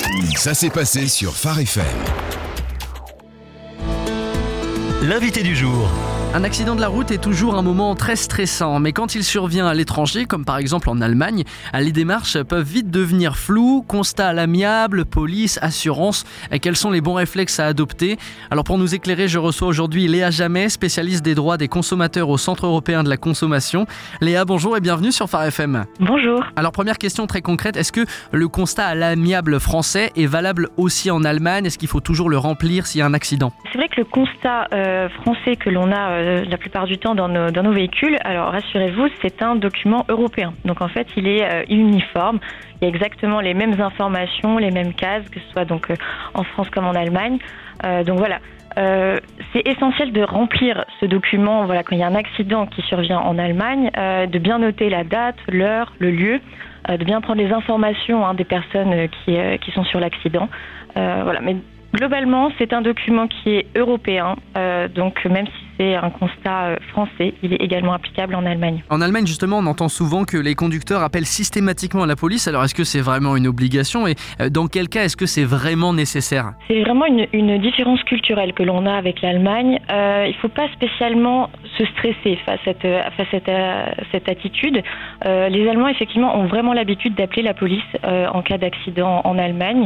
Ça s'est passé sur Phare FM. L'invité du jour. Un accident de la route est toujours un moment très stressant, mais quand il survient à l'étranger, comme par exemple en Allemagne, les démarches peuvent vite devenir floues, constat à l'amiable, police, assurance, quels sont les bons réflexes à adopter? Alors pour nous éclairer, je reçois aujourd'hui Léa Jamet, spécialiste des droits des consommateurs au Centre européen de la consommation. Léa, bonjour et bienvenue sur Phare FM. Bonjour. Alors première question très concrète, est-ce que le constat à l'amiable français est valable aussi en Allemagne? Est-ce qu'il faut toujours le remplir s'il y a un accident? C'est vrai que le constat français que l'on a la plupart du temps dans nos véhicules, alors rassurez-vous, c'est un document européen. Donc en fait, il est uniforme. Il y a exactement les mêmes informations, les mêmes cases, que ce soit donc en France comme en Allemagne. Donc voilà. C'est essentiel de remplir ce document quand il y a un accident qui survient en Allemagne, de bien noter la date, l'heure, le lieu, de bien prendre les informations des personnes qui sont sur l'accident. Mais globalement, c'est un document qui est européen, donc même si c'est un constat français, il est également applicable en Allemagne. En Allemagne, justement, on entend souvent que les conducteurs appellent systématiquement la police. Alors, est-ce que c'est vraiment une obligation et dans quel cas est-ce que c'est vraiment nécessaire? C'est vraiment une différence culturelle que l'on a avec l'Allemagne. Il ne faut pas spécialement se stresser face à cette attitude. Les Allemands, effectivement, ont vraiment l'habitude d'appeler la police en cas d'accident en Allemagne.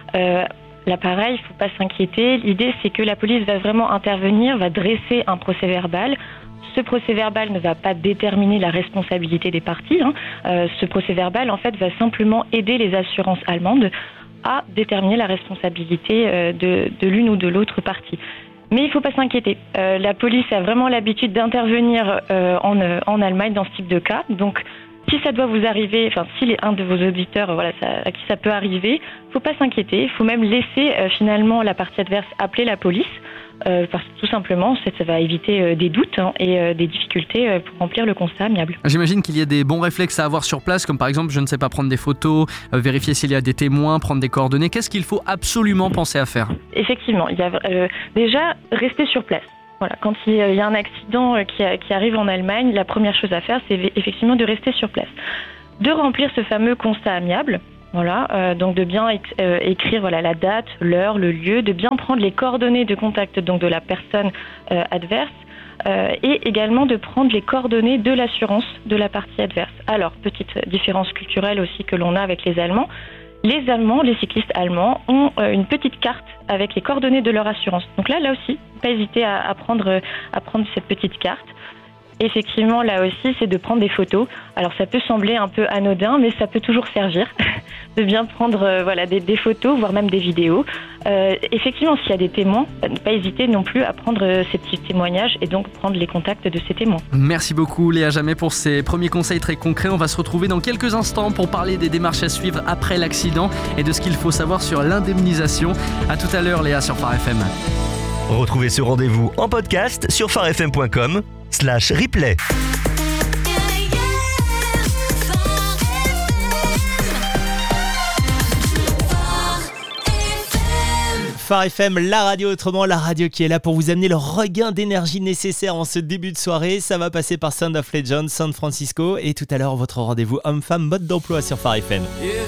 Là, pareil, il ne faut pas s'inquiéter. L'idée, c'est que la police va vraiment intervenir, va dresser un procès-verbal. Ce procès-verbal ne va pas déterminer la responsabilité des parties. Ce procès-verbal, en fait, va simplement aider les assurances allemandes à déterminer la responsabilité de l'une ou de l'autre partie. Mais il ne faut pas s'inquiéter. La police a vraiment l'habitude d'intervenir en Allemagne dans ce type de cas. Donc, si ça doit vous arriver, si un de vos auditeurs, à qui ça peut arriver, il ne faut pas s'inquiéter. Il faut même laisser finalement la partie adverse appeler la police, parce que tout simplement, ça va éviter des doutes et des difficultés pour remplir le constat amiable. J'imagine qu'il y a des bons réflexes à avoir sur place, comme par exemple, je ne sais pas, prendre des photos, vérifier s'il y a des témoins, prendre des coordonnées. Qu'est-ce qu'il faut absolument penser à faire? Effectivement, il y a déjà rester sur place. Quand il y a un accident qui arrive en Allemagne, la première chose à faire, c'est effectivement de rester sur place. De remplir ce fameux constat amiable, donc de bien écrire la date, l'heure, le lieu, de bien prendre les coordonnées de contact donc de la personne adverse, et également de prendre les coordonnées de l'assurance de la partie adverse. Alors, petite différence culturelle aussi que l'on a avec les Allemands. Les cyclistes allemands ont une petite carte avec les coordonnées de leur assurance. Donc là aussi, pas hésiter à prendre cette petite carte. Effectivement, là aussi, c'est de prendre des photos. Alors ça peut sembler un peu anodin, mais ça peut toujours servir de bien prendre des photos, voire même des vidéos. Effectivement, s'il y a des témoins, ne pas hésiter non plus à prendre ces petits témoignages et donc prendre les contacts de ces témoins. Merci beaucoup Léa Jamet pour ces premiers conseils très concrets. On va se retrouver dans quelques instants pour parler des démarches à suivre après l'accident et de ce qu'il faut savoir sur l'indemnisation. À tout à l'heure Léa sur Phare FM. Retrouvez ce rendez-vous en podcast sur pharefm.com/replay. Phare FM, la radio autrement, la radio qui est là pour vous amener le regain d'énergie nécessaire en ce début de soirée. Ça va passer par Sound of Legends, San Francisco et tout à l'heure votre rendez-vous homme-femme mode d'emploi sur Phare FM.